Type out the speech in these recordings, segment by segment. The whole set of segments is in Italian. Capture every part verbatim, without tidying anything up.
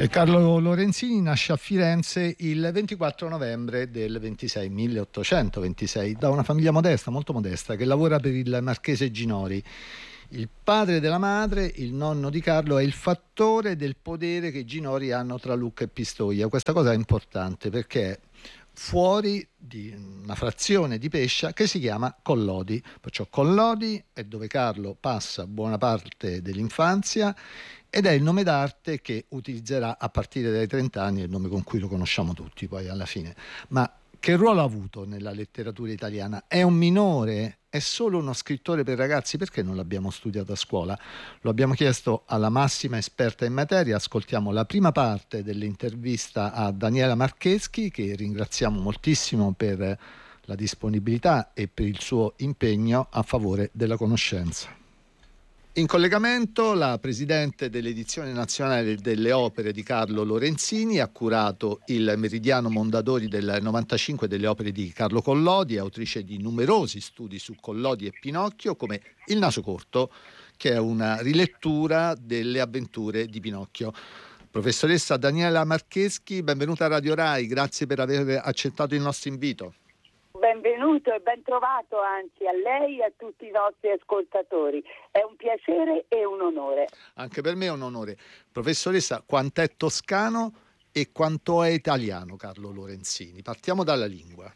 E Carlo Lorenzini nasce a Firenze il ventiquattro novembre del ventisei, milleottocentoventisei, da una famiglia modesta, molto modesta, che lavora per il marchese Ginori. Il padre della madre, il nonno di Carlo, è il fattore del potere che i Ginori hanno tra Lucca e Pistoia. Questa cosa è importante perché fuori di una frazione di Pescia che si chiama Collodi. Perciò Collodi è dove Carlo passa buona parte dell'infanzia ed è il nome d'arte che utilizzerà a partire dai trenta anni, il nome con cui lo conosciamo tutti poi alla fine. Ma che ruolo ha avuto nella letteratura italiana? È un minore? È solo uno scrittore per ragazzi? Perché non l'abbiamo studiato a scuola? Lo abbiamo chiesto alla massima esperta in materia. Ascoltiamo la prima parte dell'intervista a Daniela Marcheschi, che ringraziamo moltissimo per la disponibilità e per il suo impegno a favore della conoscenza. In collegamento la presidente dell'edizione nazionale delle opere di Carlo Lorenzini, ha curato il Meridiano Mondadori del novantacinque delle opere di Carlo Collodi, è autrice di numerosi studi su Collodi e Pinocchio, come Il naso corto, che è una rilettura delle avventure di Pinocchio. Professoressa Daniela Marcheschi, benvenuta a Radio Rai, grazie per aver accettato il nostro invito. Benvenuto e ben trovato anzi a lei e a tutti i nostri ascoltatori. È un piacere e un onore. Anche per me è un onore. Professoressa, quanto è toscano e quanto è italiano Carlo Lorenzini? Partiamo dalla lingua.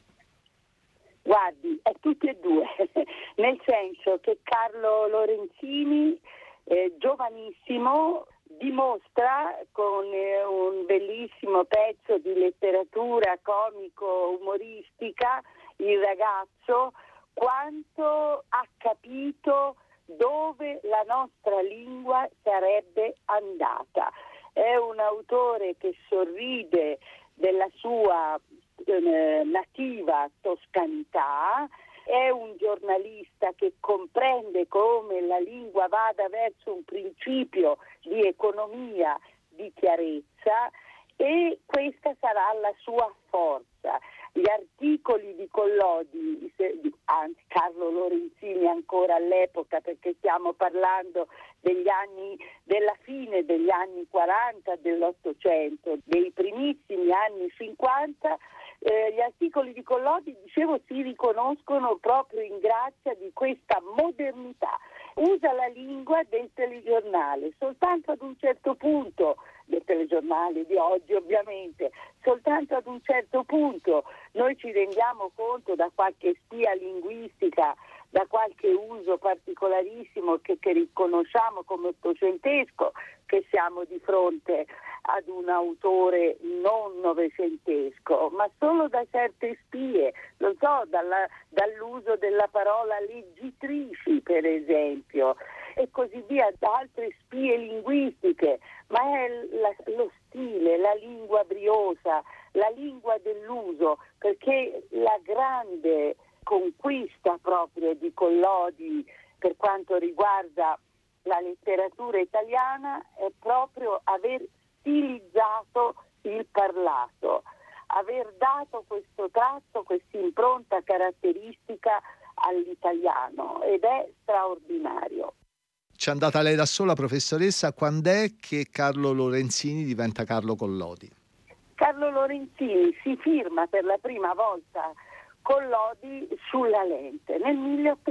Guardi, è tutti e due, nel senso che Carlo Lorenzini, eh, giovanissimo, dimostra con eh, un bellissimo pezzo di letteratura comico-umoristica, il ragazzo, quanto ha capito dove la nostra lingua sarebbe andata. È un autore che sorride della sua eh, nativa toscanità, è un giornalista che comprende come la lingua vada verso un principio di economia, di chiarezza, e questa sarà la sua forza. Gli articoli di Collodi, anzi Carlo Lorenzini ancora all'epoca, perché stiamo parlando degli anni, della fine degli anni quaranta dell'Ottocento, dei primissimi anni cinquanta, eh, gli articoli di Collodi, dicevo, si riconoscono proprio in grazia di questa modernità. Usa la lingua del telegiornale, soltanto ad un certo punto, del telegiornale di oggi ovviamente, soltanto ad un certo punto noi ci rendiamo conto da qualche spia linguistica, da qualche uso particolarissimo che, che riconosciamo come ottocentesco, che siamo di fronte ad un autore non novecentesco, ma solo da certe spie, non so, dalla, dall'uso della parola leggitrici per esempio, e così via, da altre spie linguistiche, ma è la, lo stile, la lingua briosa, la lingua dell'uso, perché la grande conquista proprio di Collodi per quanto riguarda la letteratura italiana è proprio aver stilizzato il parlato, aver dato questo tratto, questa impronta caratteristica all'italiano, ed è straordinario. C'è andata lei da sola, professoressa. Quando è che Carlo Lorenzini diventa Carlo Collodi? Carlo Lorenzini si firma per la prima volta Collodi sulla lente nel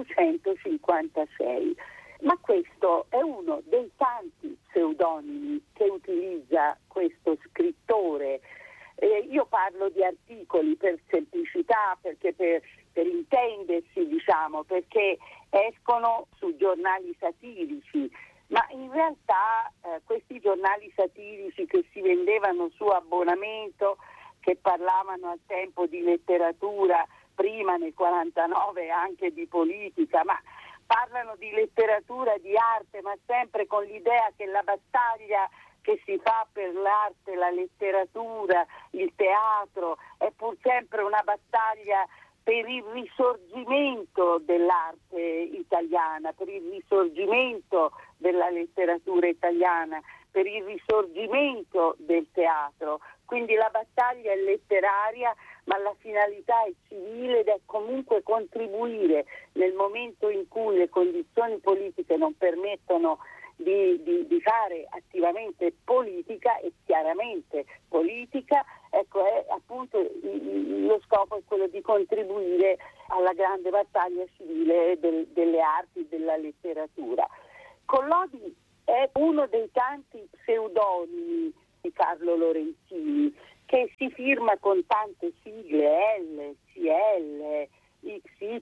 milleottocentocinquantasei, ma questo è uno dei tanti pseudonimi che utilizza questo scrittore. Eh, io parlo di articoli per semplicità, perché per, per intendersi, diciamo, perché escono su giornali satirici, ma in realtà eh, questi giornali satirici che si vendevano su abbonamento, che parlavano al tempo di letteratura, prima nel quarantanove anche di politica, ma parlano di letteratura, di arte, ma sempre con l'idea che la battaglia che si fa per l'arte, la letteratura, il teatro, è pur sempre una battaglia per il risorgimento dell'arte italiana, per il risorgimento della letteratura italiana, per il risorgimento del teatro. Quindi la battaglia è letteraria, ma la finalità è civile ed è comunque contribuire, nel momento in cui le condizioni politiche non permettono di, di, di fare attivamente politica e chiaramente politica, ecco, è appunto lo scopo è quello di contribuire alla grande battaglia civile del, delle arti e della letteratura. Collodi è uno dei tanti pseudonimi di Carlo Lorenzini, che si firma con tante sigle, L, C L, X Y,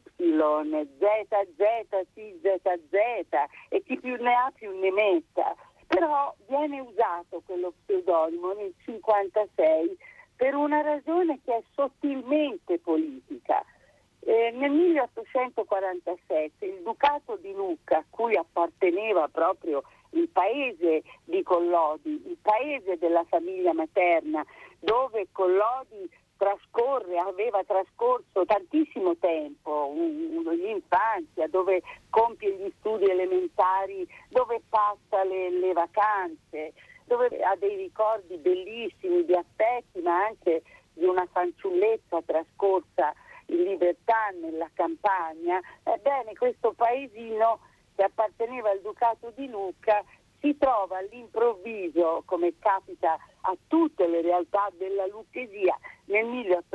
Z Z, C Z Z, e chi più ne ha più ne metta. Però viene usato quello pseudonimo nel cinquantasei per una ragione che è sottilmente politica. Eh, nel milleottocentoquarantasette il Ducato di Lucca, a cui apparteneva proprio il paese di Collodi, il paese della famiglia materna, dove Collodi trascorre, aveva trascorso tantissimo tempo, l'infanzia, dove compie gli studi elementari, dove passa le, le vacanze, dove ha dei ricordi bellissimi di affetti, ma anche di una fanciullezza trascorsa in libertà nella campagna. Ebbene, questo paesino che apparteneva al Ducato di Lucca si trova all'improvviso, come capita a tutte le realtà della Lucchesia, nel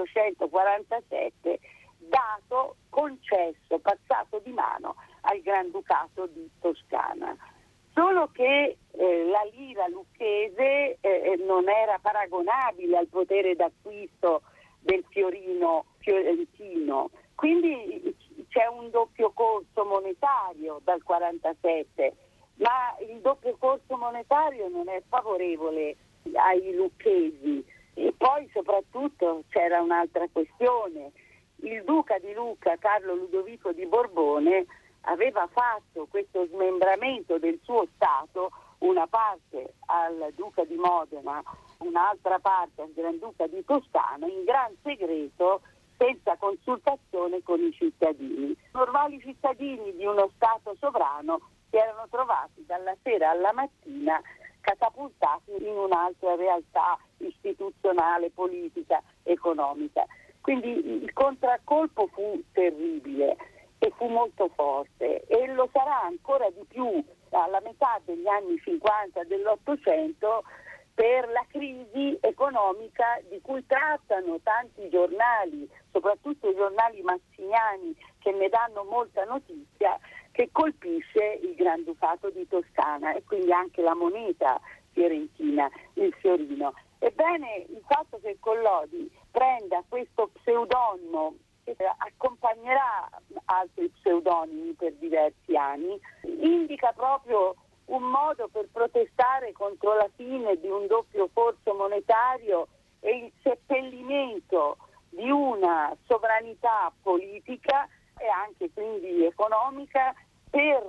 milleottocentoquarantasette, dato, concesso, passato di mano al Granducato di Toscana. Solo che eh, la lira lucchese eh, non era paragonabile al potere d'acquisto del fiorino fiorentino, quindi c'è un doppio corso monetario dal quarantasette, ma il doppio corso monetario non è favorevole ai lucchesi. E poi soprattutto c'era un'altra questione: il duca di Lucca, Carlo Ludovico di Borbone, aveva fatto questo smembramento del suo stato, una parte al duca di Modena, un'altra parte al Granduca di Toscana, in gran segreto, senza consultazione con i cittadini. Normali cittadini di uno stato sovrano si erano trovati dalla sera alla mattina catapultati in un'altra realtà istituzionale, politica, economica. Quindi il contraccolpo fu terribile e fu molto forte, e lo sarà ancora di più alla metà degli anni cinquanta dell'Ottocento, per la crisi economica di cui trattano tanti giornali, soprattutto i giornali mazziniani, che ne danno molta notizia, che colpisce il Granducato di Toscana e quindi anche la moneta fiorentina, il fiorino. Ebbene, il fatto che Collodi prenda questo pseudonimo, che accompagnerà altri pseudonimi per diversi anni, indica proprio un modo per protestare contro la fine di un doppio corso monetario e il seppellimento di una sovranità politica e anche quindi economica, per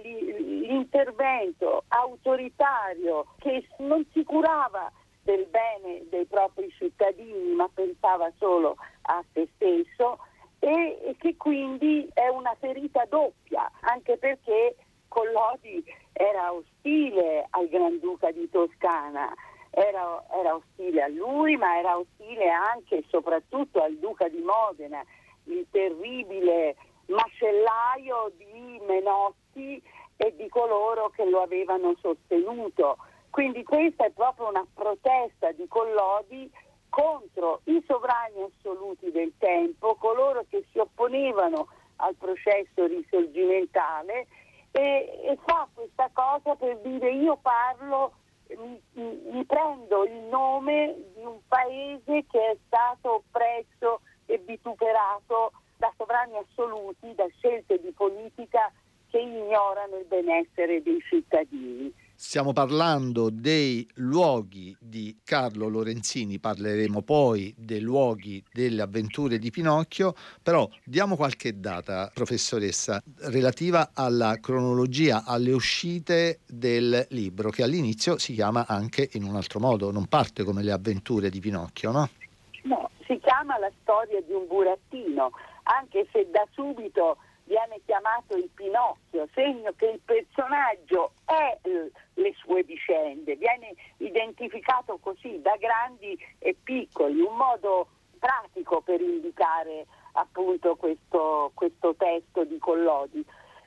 l'intervento autoritario che non si curava del bene dei propri cittadini ma pensava solo a se stesso, e, e che quindi è una ferita doppia, anche perché Collodi era ostile al Granduca di Toscana, era, era ostile a lui, ma era ostile anche e soprattutto al Duca di Modena, il terribile macellaio di Menotti e di coloro che lo avevano sostenuto. Quindi questa è proprio una protesta di Collodi contro i sovrani assoluti del tempo, coloro che si opponevano al processo risorgimentale, e, e fa questa cosa per dire: io parlo, mi, mi prendo il nome di un paese che è stato oppresso e vituperato da sovrani assoluti, da scelte di politica che ignorano il benessere dei cittadini. Stiamo parlando dei luoghi di Carlo Lorenzini, parleremo poi dei luoghi delle avventure di Pinocchio, però diamo qualche data, professoressa, relativa alla cronologia, alle uscite del libro, che all'inizio si chiama anche in un altro modo, non parte come le avventure di Pinocchio, no? No, si chiama La storia di un burattino, anche se da subito viene chiamato il Pinocchio, segno che il personaggio è le sue vicende, viene identificato così da grandi e piccoli, un modo pratico per indicare appunto questo, questo testo di Collodi.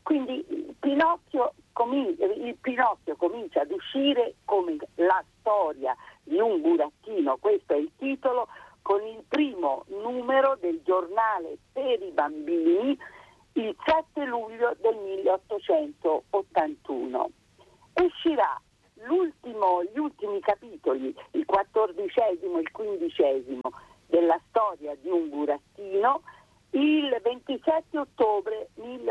Quindi Pinocchio comin- il Pinocchio comincia ad uscire come la storia di un burattino, questo è il titolo, con il primo numero del giornale per i bambini il sette luglio del milleottocentottantuno. Uscirà l'ultimo, gli ultimi capitoli, il quattordicesimo e il quindicesimo della storia di un burattino, il ventisette ottobre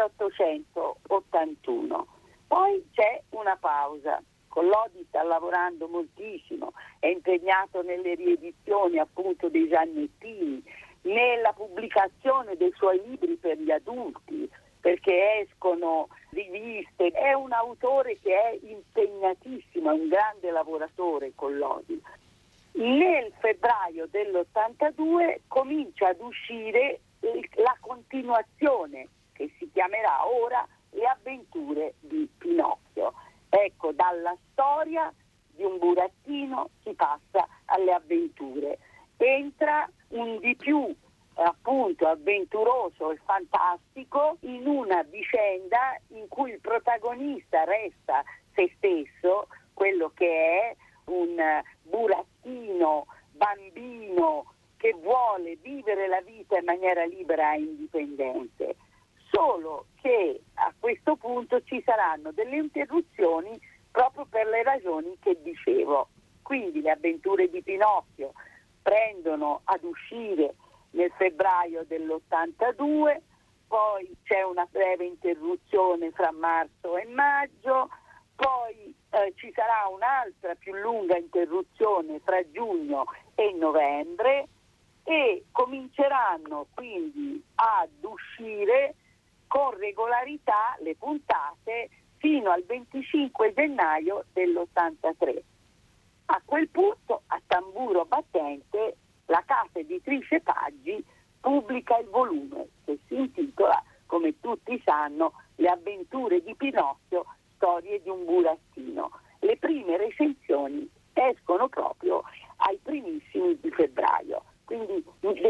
milleottocentottantuno. Poi c'è una pausa. Collodi sta lavorando moltissimo, è impegnato nelle riedizioni appunto dei Giannettini, nella pubblicazione dei suoi libri per gli adulti, perché escono riviste. È un autore che è impegnatissimo, è un grande lavoratore, Collodi. Nel febbraio dell'ottantadue comincia ad uscire la continuazione, che si chiamerà ora Le avventure di Pinocchio. Ecco, dalla storia di un burattino si passa alle avventure. Entra un di più appunto avventuroso e fantastico in una vicenda in cui il protagonista resta se stesso, quello che è un burattino bambino che vuole vivere la vita in maniera libera e indipendente. Solo che a questo punto ci saranno delle interruzioni proprio per le ragioni che dicevo. Quindi le avventure di Pinocchio prendono ad uscire nel febbraio dell'ottantadue, poi c'è una breve interruzione fra marzo e maggio, poi eh, ci sarà un'altra più lunga interruzione fra giugno e novembre e cominceranno quindi ad uscire con regolarità le puntate fino al venticinque gennaio dell'ottantatré. A quel punto, a tamburo battente, la casa editrice Paggi pubblica il volume che si intitola, come tutti sanno, Le avventure di Pinocchio, storie di un burattino. Le prime recensioni escono proprio ai primissimi di febbraio, quindi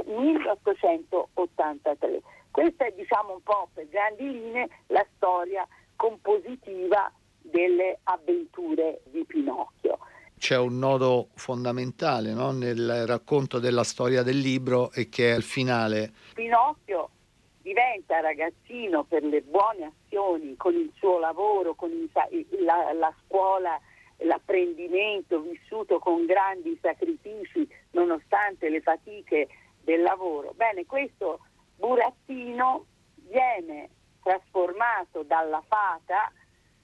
milleottocentottantatré. Questa è, diciamo, un po' per grandi linee la storia compositiva delle avventure di Pinocchio. C'è un nodo fondamentale, no, nel racconto della storia del libro, e che è al finale. Pinocchio diventa ragazzino per le buone azioni, con il suo lavoro, con il, la, la scuola, l'apprendimento vissuto con grandi sacrifici nonostante le fatiche del lavoro. Bene, questo burattino viene trasformato dalla fata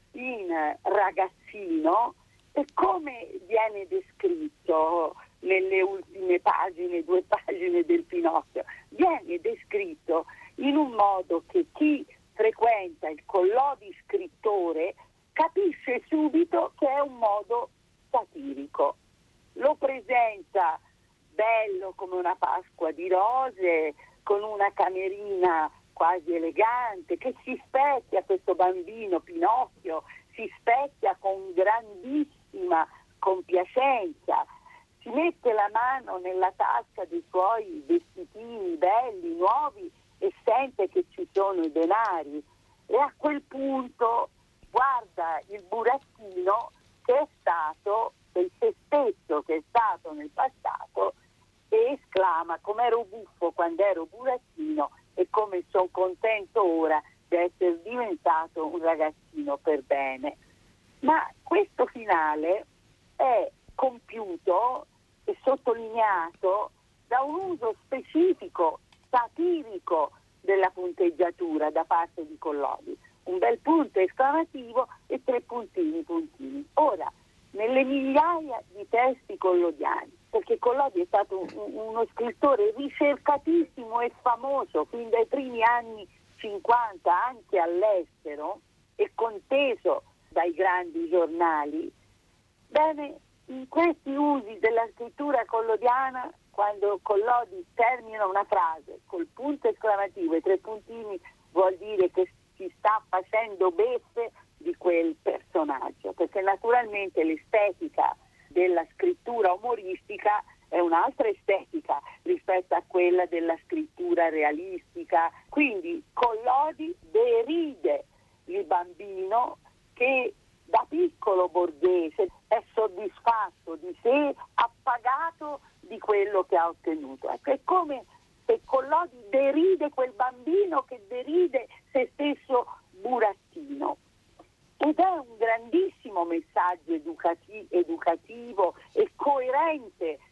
in ragazzino, e come viene descritto nelle ultime pagine, due pagine del Pinocchio, viene descritto in un modo che chi frequenta il Collodi scrittore capisce subito che è un modo satirico. Lo presenta bello come una Pasqua di rose, con una camerina quasi elegante, che si specchia, questo bambino Pinocchio si specchia con grandissima compiacenza, si mette la mano nella tasca dei suoi vestitini belli, nuovi, e sente che ci sono i denari, e a quel punto guarda il burattino che è stato, del se stesso che è stato nel passato, e esclama: com'ero buffo quando ero burattino e come sono contento ora di essere diventato un ragazzino per bene. Ma questo finale è compiuto e sottolineato da un uso specifico, satirico della punteggiatura da parte di Collodi. Un bel punto esclamativo e tre puntini puntini. Ora, nelle migliaia di testi collodiani, perché Collodi è stato un, uno scrittore ricercatissimo e famoso fin dai primi anni cinquanta anche all'estero e conteso dai grandi giornali, bene, in questi usi della scrittura collodiana, quando Collodi termina una frase col punto esclamativo e tre puntini, vuol dire che si sta facendo beffe di quel personaggio, perché naturalmente l'estetica della scrittura umoristica è un'altra estetica rispetto a quella della scrittura realistica. Quindi Collodi deride il bambino che da piccolo borghese è soddisfatto di sé, appagato di quello che ha ottenuto. Ecco, è come se Collodi deride quel bambino che deride se stesso burattino. Ed è un grandissimo messaggio educati- educativo e coerente